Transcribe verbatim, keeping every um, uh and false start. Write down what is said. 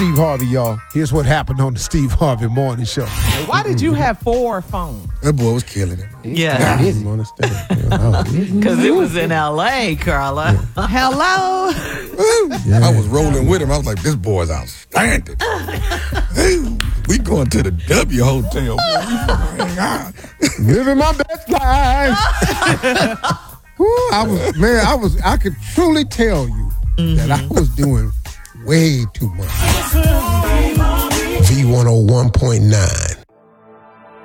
Steve Harvey, y'all. Here's what happened on the Steve Harvey Morning Show. Why did you have four phones? That boy was killing it. Yeah. I didn't understand. Because it was in L A, Carla. Hello? Yeah. I was rolling with him. I was like, this boy's outstanding. Hey, we going to the W Hotel. Living my best life. Ooh, I was, man, I was, I could truly tell you mm-hmm. that I was doing way too much. V one oh one point nine